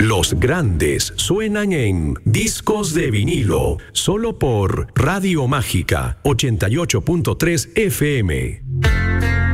Los grandes suenan en Discos de Vinilo, solo por Radio Mágica 88.3 FM.